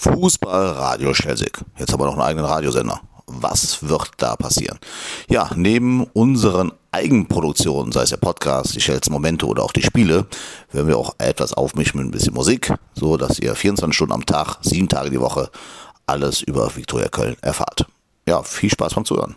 Fußball Radio Schelsig. Jetzt haben wir noch einen eigenen Radiosender. Was wird da passieren? Ja, neben unseren Eigenproduktionen, sei es der Podcast, die schnellsten Momente oder auch die Spiele, werden wir auch etwas aufmischen mit ein bisschen Musik, so dass ihr 24 Stunden am Tag, 7 Tage die Woche alles über Viktoria Köln erfahrt. Ja, viel Spaß beim Zuhören.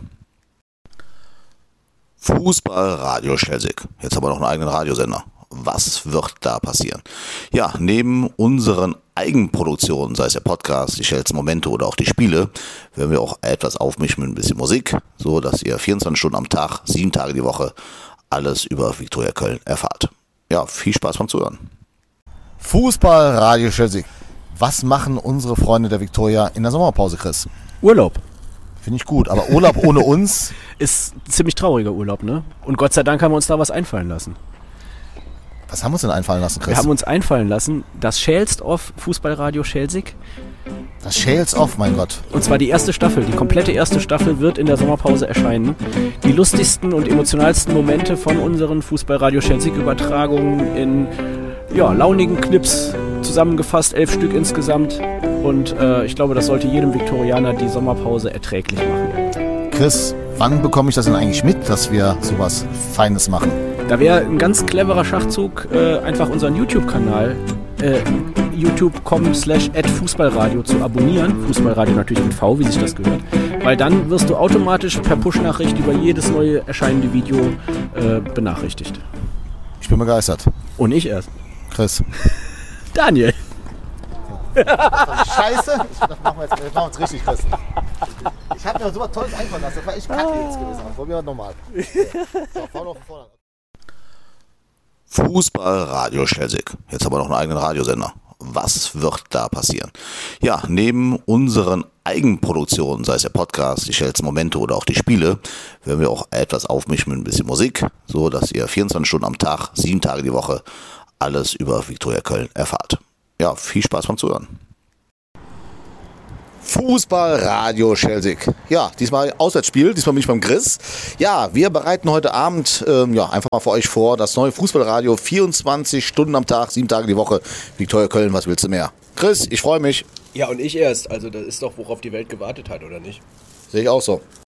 Fußball Radio Schelsig. Jetzt haben wir noch einen eigenen Radiosender. Was wird da passieren? Ja, neben unseren Eigenproduktionen, sei es der Podcast, die schnellsten Momente oder auch die Spiele, werden wir auch etwas aufmischen mit ein bisschen Musik, so dass ihr 24 Stunden am Tag, 7 Tage die Woche alles über Viktoria Köln erfahrt. Ja, viel Spaß beim Zuhören. Fußball Radio Schelsig. Was machen unsere Freunde der Viktoria in der Sommerpause, Chris? Urlaub. Finde ich gut, aber Urlaub ohne uns Ist ein ziemlich trauriger Urlaub, ne? Und Gott sei Dank haben wir uns da was einfallen lassen. Was haben wir uns denn einfallen lassen, Chris? Wir haben uns einfallen lassen, das Schälst-Off Fußballradio Schelsig. Das Shales Off, mein Gott. Und zwar die erste Staffel. Die komplette erste Staffel wird in der Sommerpause erscheinen. Die lustigsten und emotionalsten Momente von unseren Fußballradio Schelsig-Übertragungen in launigen Clips zusammengefasst, 11 Stück insgesamt. Und ich glaube, das sollte jedem Viktorianer die Sommerpause erträglich machen. Chris, wann bekomme ich das denn eigentlich mit, dass wir sowas Feines machen? Da wäre ein ganz cleverer Schachzug, einfach unseren YouTube-Kanal youtube.com/@fußballradio zu abonnieren. Fußballradio natürlich mit V, wie sich das gehört. Weil dann wirst du automatisch per Push-Nachricht über jedes neue erscheinende Video benachrichtigt. Ich bin begeistert. Und ich erst. Chris. Daniel. Scheiße. Das machen wir jetzt richtig, Chris. Ich habe mir so was Tolles einfallen lassen. Das war echt kacke jetzt gewesen. Probieren wir nochmal. So, vorne auf vorne. Fußball Radio Schelsig. Jetzt haben wir noch einen eigenen Radiosender. Was wird da passieren? Ja, neben unseren Eigenproduktionen, sei es der Podcast, die schnellsten Momente oder auch die Spiele, werden wir auch etwas aufmischen mit ein bisschen Musik, so dass ihr 24 Stunden am Tag, 7 Tage die Woche alles über Viktoria Köln erfahrt. Ja, viel Spaß beim Zuhören. Fußball Radio Schelsig. Ja, diesmal Auswärtsspiel, diesmal bin ich beim Chris. Ja, wir bereiten heute Abend einfach mal für euch vor, das neue Fußballradio, 24 Stunden am Tag, 7 Tage die Woche. Viktoria Köln, was willst du mehr? Chris, ich freue mich. Ja, und ich erst. Also das ist doch, worauf die Welt gewartet hat, oder nicht? Sehe ich auch so.